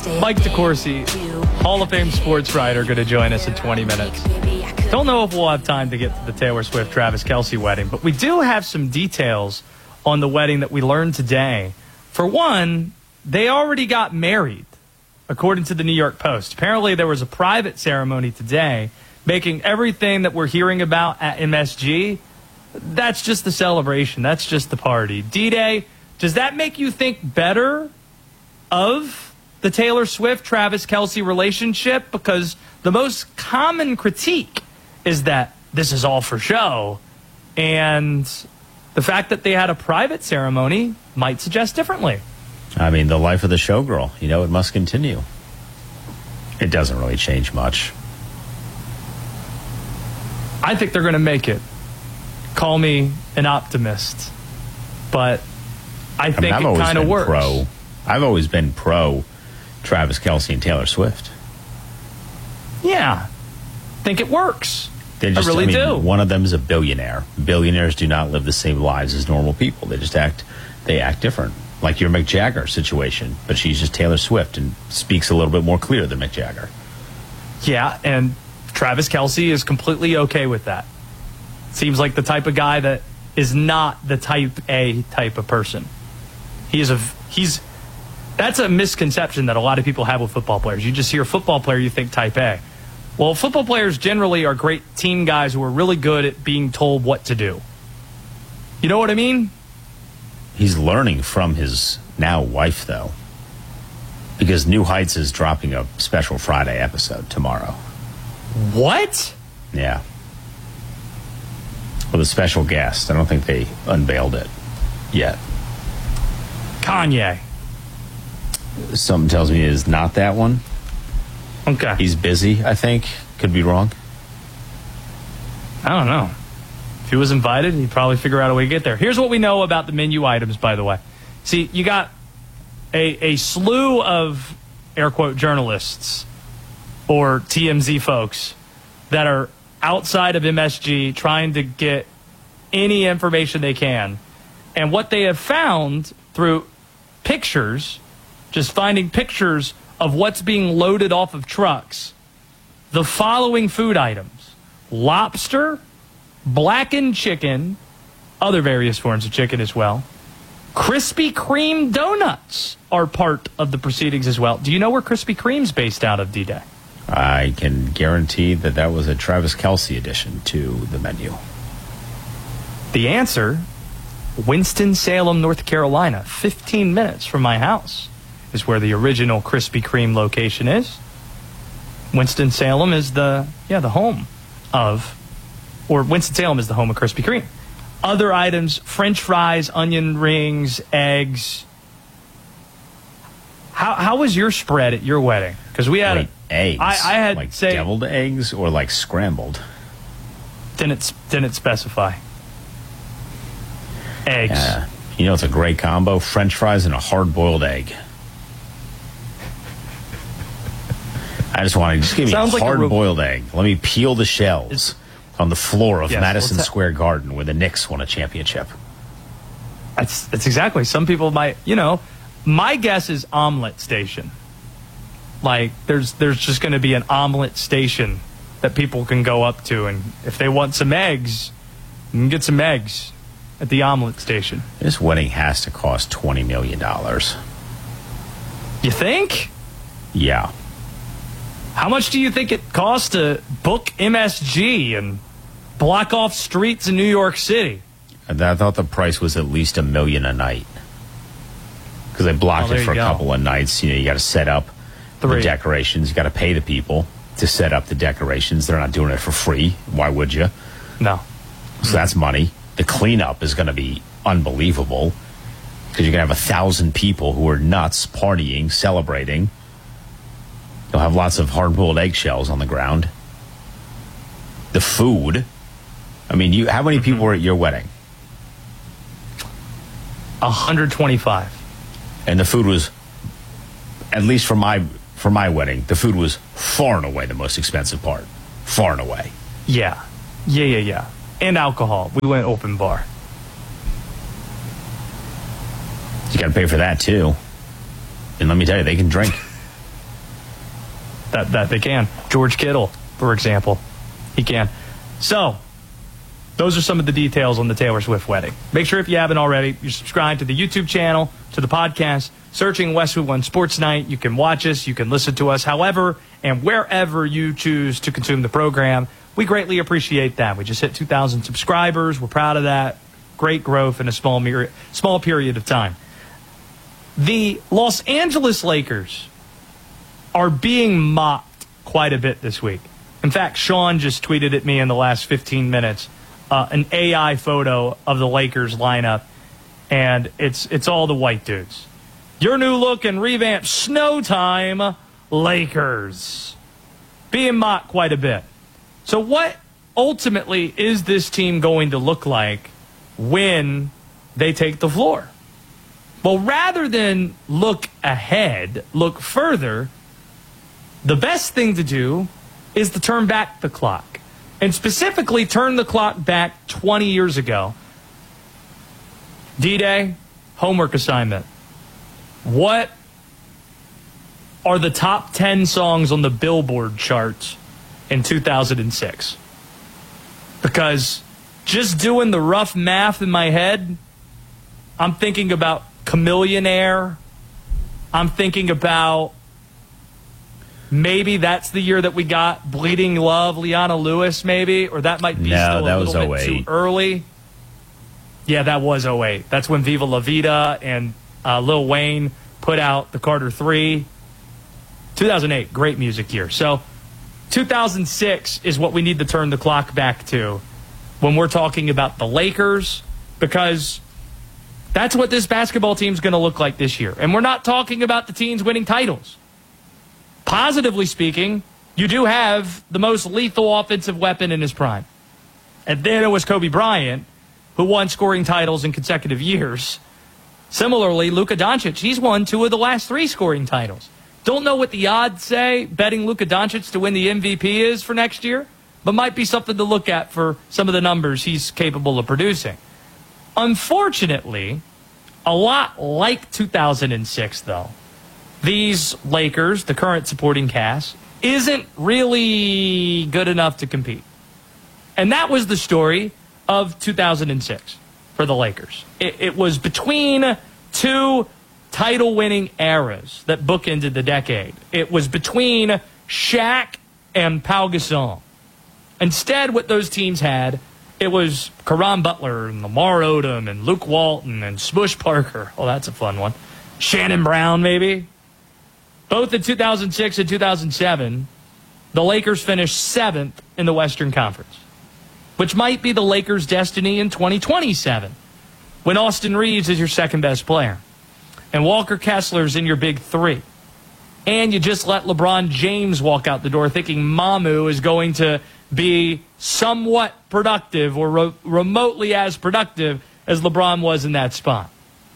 Mike DeCourcy, Hall of Fame sports writer, going to join us in 20 minutes. Don't know if we'll have time to get to the Taylor Swift-Travis Kelce wedding, but we do have some details on the wedding that we learned today. For one, they already got married, according to the New York Post. Apparently, there was a private ceremony today, making everything that we're hearing about at MSG, that's just the celebration. That's just the party. D-Day, does that make you think better of the Taylor Swift-Travis Kelce relationship? Because the most common critique is that this is all for show, and the fact that they had a private ceremony might suggest differently. I mean, the life of the showgirl, it must continue. It doesn't really change much. I think they're going to make it. Call me an optimist, but I think it kind of works. I've always been pro Travis Kelce and Taylor Swift. Yeah, think it works. I really do. One of them is a billionaire. Billionaires do not live the same lives as normal people. They act different. Like your Mick Jagger situation, but she's just Taylor Swift and speaks a little bit more clear than Mick Jagger. Yeah, and Travis Kelce is completely okay with that. Seems like the type of guy that is not the type A type of person. That's a misconception that a lot of people have with football players. You just hear football player, you think type A. Well, football players generally are great team guys who are really good at being told what to do. You know what I mean? He's learning from his now wife, though, because New Heights is dropping a special Friday episode tomorrow. What? Yeah. With a special guest. I don't think they unveiled it yet. Kanye. Something tells me it is not that one. Okay. He's busy, I think. Could be wrong. I don't know. If he was invited, he'd probably figure out a way to get there. Here's what we know about the menu items, by the way. See, you got a slew of, air quote, journalists or TMZ folks that are outside of MSG trying to get any information they can. And what they have found through pictures, just finding pictures of what's being loaded off of trucks, the following food items: lobster, blackened chicken, other various forms of chicken as well. Krispy Kreme donuts are part of the proceedings as well. Do you know where Krispy Kreme's based out of, D-Day? I can guarantee that was a Travis Kelce addition to the menu. The answer, Winston-Salem, North Carolina, 15 minutes from my house, is where the original Krispy Kreme location is. Winston-Salem is the home of, or Winston-Salem is the home of Krispy Kreme. Other items: French fries, onion rings, eggs. How was your spread at your wedding? Because we had eggs. I had like deviled eggs or like scrambled. Didn't specify. Eggs. It's a great combo: French fries and a hard-boiled egg. I just want to give me a hard-boiled egg. Let me peel the shells on the floor of Madison Square Garden where the Knicks won a championship. That's exactly. Some people might, my guess is omelet station. Like, there's just going to be an omelet station that people can go up to, and if they want some eggs, you can get some eggs at the omelet station. This wedding has to cost $20 million. You think? Yeah. How much do you think it costs to book MSG and block off streets in New York City? I thought the price was at least $1 million a night. Because they blocked it for a couple of nights. You got to set up the decorations. You got to pay the people to set up the decorations. They're not doing it for free. Why would you? No. So that's money. The cleanup is going to be unbelievable. Because you're going to have 1,000 people who are nuts, partying, celebrating. You'll have lots of hard-boiled eggshells on the ground. The food. I mean, how many people were at your wedding? 125. And the food was, at least for my wedding, the food was far and away the most expensive part. Far and away. Yeah. And alcohol. We went open bar. You got to pay for that, too. And let me tell you, they can drink. That they can. George Kittle, for example, he can. So, those are some of the details on the Taylor Swift wedding. Make sure if you haven't already, you're subscribed to the YouTube channel, to the podcast, searching Westwood One Sports Night. You can watch us, you can listen to us, however and wherever you choose to consume the program. We greatly appreciate that. We just hit 2,000 subscribers. We're proud of that. Great growth in a small period of time. The Los Angeles Lakers are being mocked quite a bit this week. In fact, Sean just tweeted at me in the last 15 minutes an AI photo of the Lakers lineup, and it's all the white dudes. Your new look and revamped Snow Time Lakers. Being mocked quite a bit. So what ultimately is this team going to look like when they take the floor? Well, rather than look ahead, look further, the best thing to do is to turn back the clock. And specifically, turn the clock back 20 years ago. D-Day, homework assignment. What are the top 10 songs on the Billboard charts in 2006? Because just doing the rough math in my head, I'm thinking about Chameleon Air. I'm thinking about maybe that's the year that we got Bleeding Love, Leona Lewis, maybe, or that might be still a little bit too early. Yeah, that was 08. That's when Viva La Vida and Lil Wayne put out the Carter 3. 2008, great music year. So 2006 is what we need to turn the clock back to when we're talking about the Lakers, because that's what this basketball team is going to look like this year. And we're not talking about the teams winning titles. Positively speaking, you do have the most lethal offensive weapon in his prime. And then it was Kobe Bryant, who won scoring titles in consecutive years. Similarly, Luka Doncic, he's won 2 of the last 3 scoring titles. Don't know what the odds say betting Luka Doncic to win the MVP is for next year, but might be something to look at for some of the numbers he's capable of producing. Unfortunately, a lot like 2006, though, these Lakers, the current supporting cast, isn't really good enough to compete. And that was the story of 2006 for the Lakers. It was between 2 title-winning eras that bookended the decade. It was between Shaq and Pau Gasol. Instead, what those teams had, it was Caron Butler and Lamar Odom and Luke Walton and Smush Parker. Oh, that's a fun one. Shannon Brown, maybe. Both in 2006 and 2007, the Lakers finished 7th in the Western Conference, which might be the Lakers' destiny in 2027, when Austin Reeves is your second-best player, and Walker Kessler's in your big 3. And you just let LeBron James walk out the door thinking Mamu is going to be somewhat productive or remotely as productive as LeBron was in that spot.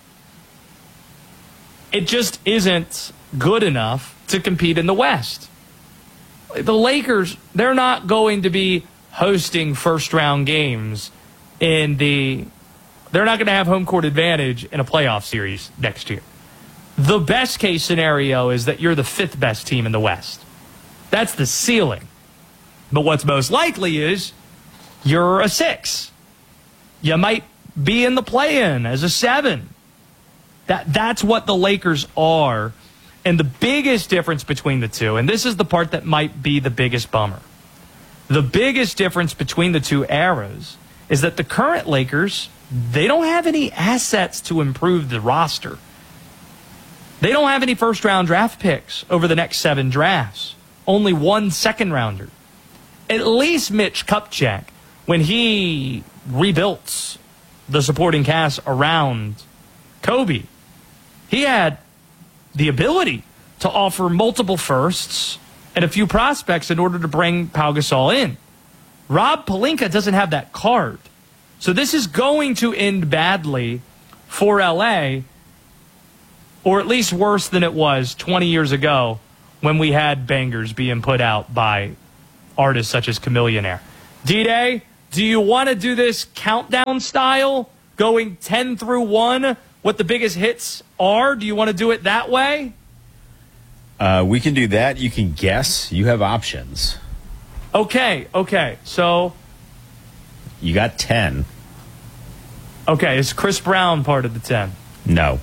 It just isn't good enough to compete in the West. The Lakers, they're not going to be hosting first-round games in the... They're not going to have home court advantage in a playoff series next year. The best-case scenario is that you're the 5th best team in the West. That's the ceiling. But what's most likely is you're a 6. You might be in the play-in as a 7. That's what the Lakers are. And the biggest difference between the two, and this is the part that might be the biggest bummer, the biggest difference between the 2 eras is that the current Lakers, they don't have any assets to improve the roster. They don't have any first-round draft picks over the next 7 drafts. Only 1 second-rounder. At least Mitch Kupchak, when he rebuilt the supporting cast around Kobe, he had the ability to offer multiple firsts and a few prospects in order to bring Pau Gasol in. Rob Pelinka doesn't have that card. So this is going to end badly for LA, or at least worse than it was 20 years ago when we had bangers being put out by artists such as Chameleon Air. D-Day, do you want to do this countdown style, going 10 through 1, what the biggest hits are? Do you want to do it that way? We can do that. You can guess. You have options. Okay. So, You got 10. okay, is Chris Brown part of the 10? No.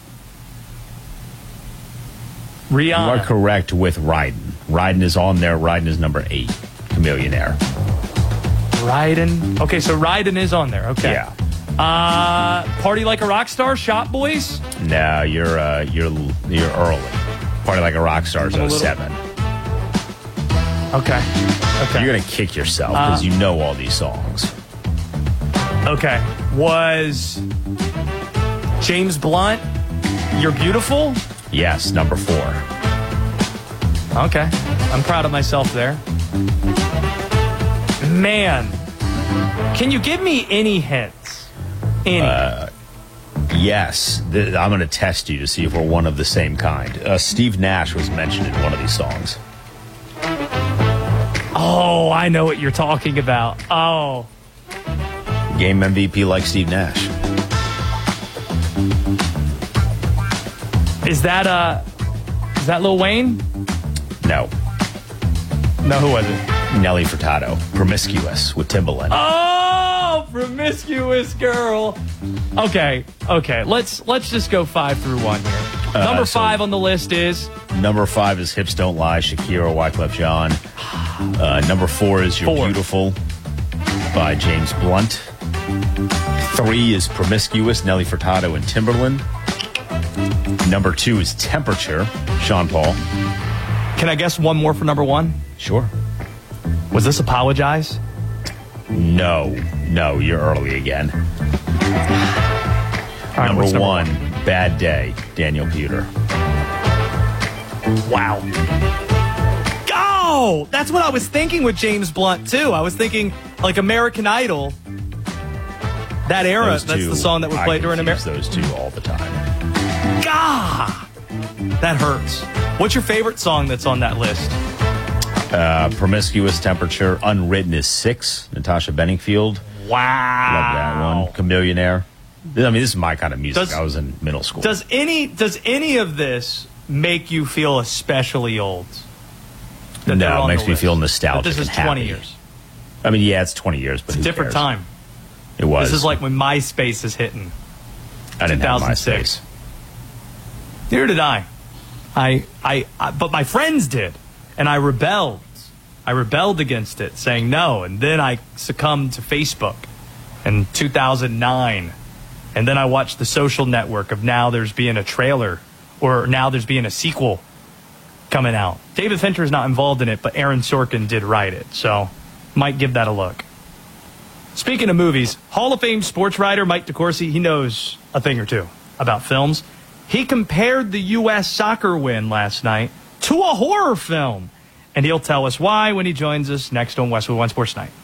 You are Rihanna. correct with Ryden. Ryden is on there. Ryden is number 8. Chameleonaire. Ryden. Okay, so Ryden is on there. Okay. Yeah. Party Like a Rock Star, Shot Boys. No, you're early. Party Like a Rock Star's I'm a little- 07. Okay. You're going to kick yourself because you know all these songs. Okay. Was James Blunt, You're Beautiful? Yes, number 4. Okay. I'm proud of myself there. Man. Can you give me any hints? Any? Yes. I'm going to test you to see if we're one of the same kind. Steve Nash was mentioned in one of these songs. Oh, I know what you're talking about. Oh. Game MVP like Steve Nash. Is that Lil Wayne? No. No, who was it? Nelly Furtado. Promiscuous with Timbaland. Oh, Promiscuous Girl. Okay. Let's just go 5 through 1 here. Number 5 on the list is Number 5 is Hips Don't Lie, Shakira, Wyclef Jean. Number 4 is You're 4. Beautiful by James Blunt. 3 is Promiscuous, Nelly Furtado and Timbaland. Number 2 is Temperature, Sean Paul. Can I guess one more for number 1? Sure. Was this Apologize? No, you're early again. All right, Number what's 1, Bad Day, Daniel Pewter. Wow. Oh, that's what I was thinking with James Blunt, too. I was thinking, like, American Idol. That era, Those that's two, the song that would play during confuse American. those two all the time. God, that hurts. What's your favorite song that's on that list? Promiscuous, Temperature, Unwritten is 6, Natasha Bedingfield. Wow. Love that one. Chameleonaire. I mean, this is my kind of music. Does- I was in middle school. Does any of this make you feel especially old? That they're No, on it makes the me list? feel But nostalgic this is and happy. 20 years. I mean, yeah, it's 20 years, but It's a who different cares? time. It was. This is like when MySpace is hitting. I didn't have 2006. MySpace. Neither did I. But my friends did, and I rebelled. I rebelled against it, saying no, and then I succumbed to Facebook in 2009, and then I watched The Social Network of now there's being a trailer, or now there's being a sequel coming out. David Fincher is not involved in it, but Aaron Sorkin did write it, so might give that a look. Speaking of movies, Hall of Fame sports writer Mike DeCourcy, he knows a thing or two about films. He compared the U.S. soccer win last night to a horror film. And he'll tell us why when he joins us next on Westwood One Sports Night.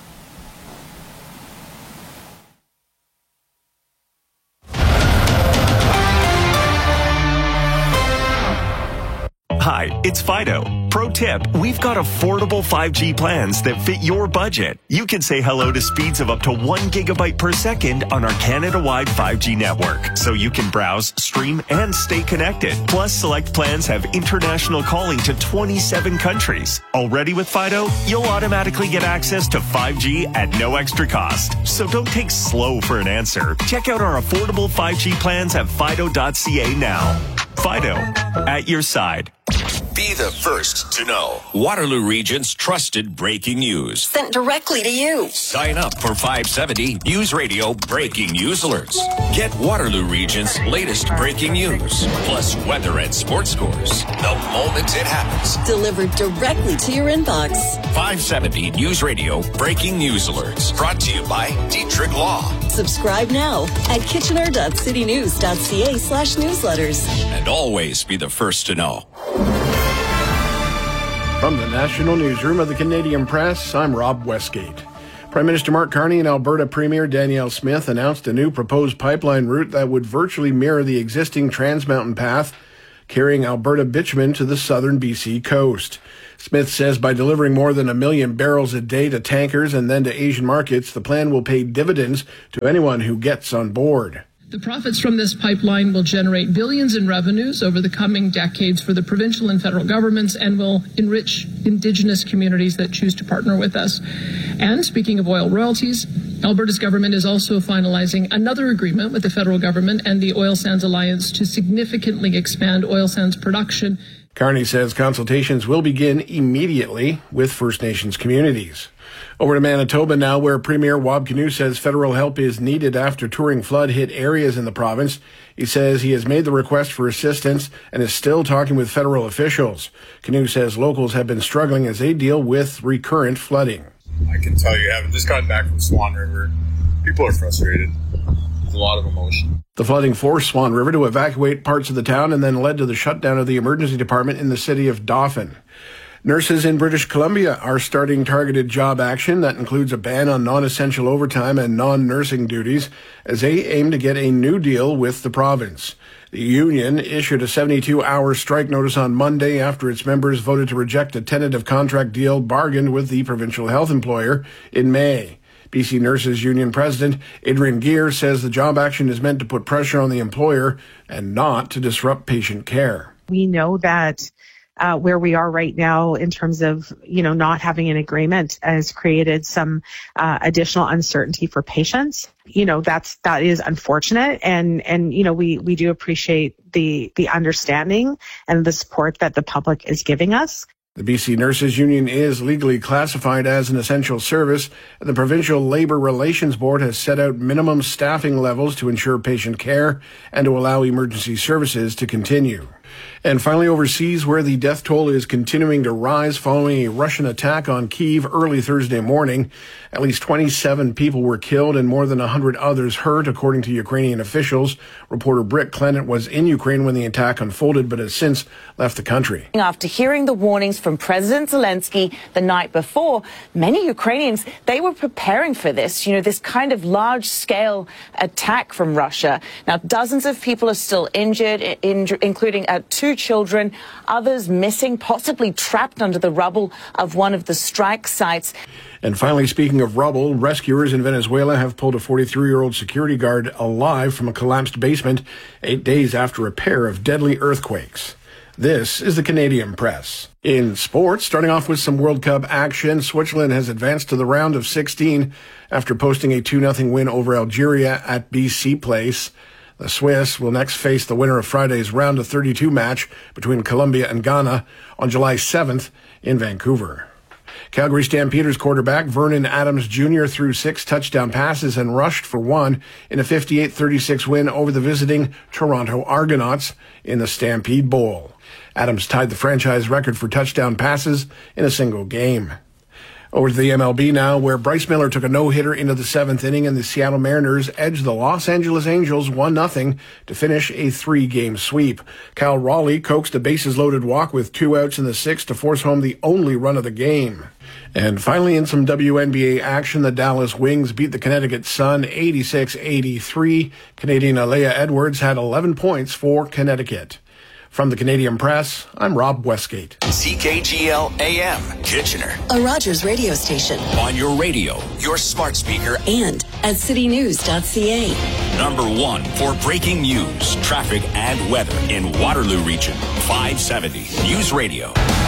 Hi, it's Fido. Pro tip, we've got affordable 5G plans that fit your budget. You can say hello to speeds of up to 1 gigabyte per second on our Canada-wide 5G network, so you can browse, stream, and stay connected. Plus, select plans have international calling to 27 countries. Already with Fido, you'll automatically get access to 5G at no extra cost. So don't take slow for an answer. Check out our affordable 5G plans at fido.ca now. Fido, at your side. Be the first to know. Waterloo Region's trusted breaking news. Sent directly to you. Sign up for 570 News Radio Breaking News Alerts. Get Waterloo Region's latest breaking news, plus weather and sports scores the moment it happens. Delivered directly to your inbox. 570 News Radio Breaking News Alerts. Brought to you by Dietrich Law. Subscribe now at kitchener.citynews.ca/newsletters. And always be the first to know. From the National Newsroom of the Canadian Press, I'm Rob Westgate. Prime Minister Mark Carney and Alberta Premier Danielle Smith announced a new proposed pipeline route that would virtually mirror the existing Trans Mountain Path, carrying Alberta bitumen to the southern BC coast. Smith says by delivering more than 1 million barrels a day to tankers and then to Asian markets, the plan will pay dividends to anyone who gets on board. The profits from this pipeline will generate billions in revenues over the coming decades for the provincial and federal governments and will enrich Indigenous communities that choose to partner with us. And speaking of oil royalties, Alberta's government is also finalizing another agreement with the federal government and the Oil Sands Alliance to significantly expand oil sands production. Carney says consultations will begin immediately with First Nations communities. Over to Manitoba now, where Premier Wab Kinew says federal help is needed after touring flood-hit areas in the province. He says he has made the request for assistance and is still talking with federal officials. Kinew says locals have been struggling as they deal with recurrent flooding. I can tell you, having just gotten back from Swan River, people are frustrated. There's a lot of emotion. The flooding forced Swan River to evacuate parts of the town and then led to the shutdown of the emergency department in the city of Dauphin. Nurses in British Columbia are starting targeted job action that includes a ban on non-essential overtime and non-nursing duties as they aim to get a new deal with the province. The union issued a 72-hour strike notice on Monday after its members voted to reject a tentative contract deal bargained with the provincial health employer in May. BC Nurses Union President Adrian Geer says the job action is meant to put pressure on the employer and not to disrupt patient care. We know that where we are right now in terms of, not having an agreement has created some additional uncertainty for patients. That is unfortunate. And we do appreciate the understanding and the support that the public is giving us. The BC Nurses Union is legally classified as an essential service, and the Provincial Labour Relations Board has set out minimum staffing levels to ensure patient care and to allow emergency services to continue. And finally, overseas, where the death toll is continuing to rise following a Russian attack on Kyiv early Thursday morning. At least 27 people were killed and more than 100 others hurt, according to Ukrainian officials. Reporter Britt Clement was in Ukraine when the attack unfolded, but has since left the country. After hearing the warnings from President Zelensky the night before, many Ukrainians, they were preparing for this, this kind of large-scale attack from Russia. Now, dozens of people are still injured, including 2 children, others missing, possibly trapped under the rubble of one of the strike sites. And finally, speaking of rubble, rescuers in Venezuela have pulled a 43-year-old security guard alive from a collapsed basement 8 days after a pair of deadly earthquakes. This is the Canadian Press. In sports, starting off with some World Cup action, Switzerland has advanced to the round of 16 after posting a 2-0 win over Algeria at BC Place. The Swiss will next face the winner of Friday's round of 32 match between Colombia and Ghana on July 7th in Vancouver. Calgary Stampeders quarterback Vernon Adams Jr. threw 6 touchdown passes and rushed for 1 in a 58-36 win over the visiting Toronto Argonauts in the Stampede Bowl. Adams tied the franchise record for touchdown passes in a single game. Over to the MLB now, where Bryce Miller took a no-hitter into the 7th inning and the Seattle Mariners edged the Los Angeles Angels 1-0 to finish a 3-game sweep. Cal Raleigh coaxed a bases-loaded walk with 2 outs in the 6th to force home the only run of the game. And finally, in some WNBA action, the Dallas Wings beat the Connecticut Sun 86-83. Canadian Alea Edwards had 11 points for Connecticut. From the Canadian Press, I'm Rob Westgate. CKGL AM, Kitchener. A Rogers radio station. On your radio, your smart speaker, And at citynews.ca. #1 for breaking news, traffic, and weather in Waterloo Region. 570 News Radio.